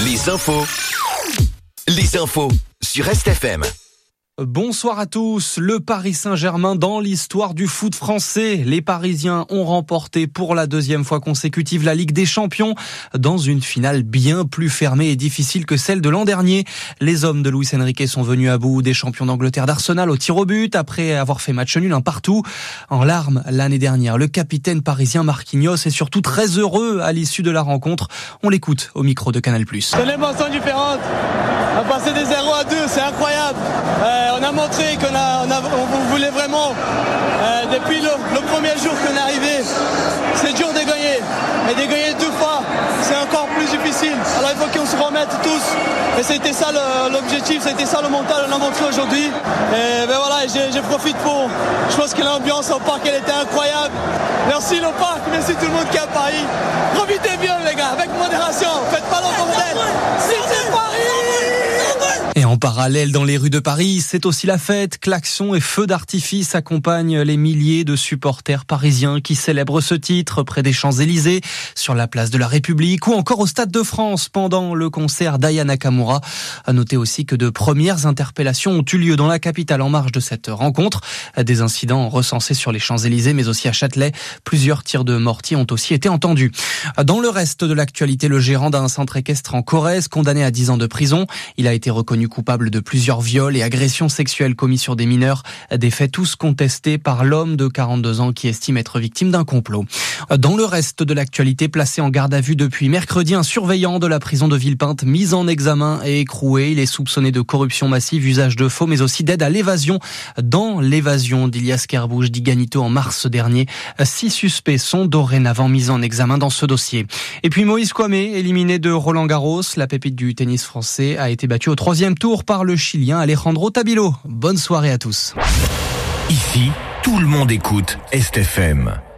Les infos sur RestFM. Bonsoir à tous. Le Paris Saint-Germain dans l'histoire du foot français. Les Parisiens ont remporté pour la deuxième fois consécutive la Ligue des Champions dans une finale bien plus fermée et difficile que celle de l'an dernier. Les hommes de Luis Enrique sont venus à bout des champions d'Angleterre d'Arsenal au tir au but après avoir fait match nul un partout. En larmes l'année dernière, le capitaine parisien Marquinhos est surtout très heureux à l'issue de la rencontre. On l'écoute au micro de Canal+. C'est une émotion différente. On a passé des 0 à 2, c'est incroyable. On a montré qu'on voulait vraiment, depuis le premier jour qu'on est arrivé, c'est dur de gagner. Et de gagner deux fois, c'est encore plus difficile. Alors il faut qu'on se remette tous. Et c'était ça l'objectif, c'était ça le mental qu'on a montré aujourd'hui. Et ben voilà, je profite pour. Je pense que l'ambiance au parc, elle était incroyable. Merci le parc, merci tout le monde qui est à Paris. Profitez bien les gars, avec modération. Faites pas le bordel. C'est Paris! Et en parallèle, dans les rues de Paris, c'est aussi la fête. Klaxons et feux d'artifice accompagnent les milliers de supporters parisiens qui célèbrent ce titre près des Champs-Élysées, sur la place de la République ou encore au Stade de France pendant le concert d'Aya Nakamura. À noter aussi que de premières interpellations ont eu lieu dans la capitale en marge de cette rencontre. Des incidents recensés sur les Champs-Élysées mais aussi à Châtelet. Plusieurs tirs de mortier ont aussi été entendus. Dans le reste de l'actualité, le gérant d'un centre équestre en Corrèze, condamné à 10 ans de prison. Il a été reconnu coupable de plusieurs viols et agressions sexuelles commis sur des mineurs, des faits tous contestés par l'homme de 42 ans qui estime être victime d'un complot. Dans le reste de l'actualité, placé en garde à vue depuis mercredi, un surveillant de la prison de Villepinte mis en examen et écroué. Il est soupçonné de corruption massive, usage de faux, mais aussi d'aide à l'évasion. Dans l'évasion d'Ilias Kerbouje d'Iganito en mars dernier, 6 suspects sont dorénavant mis en examen dans ce dossier. Et puis Moïse Kouamé, éliminé de Roland-Garros, la pépite du tennis français a été battue au 3e tour par le Chilien Alejandro Tabilo. Bonne soirée à tous. Ici, tout le monde écoute RestFM.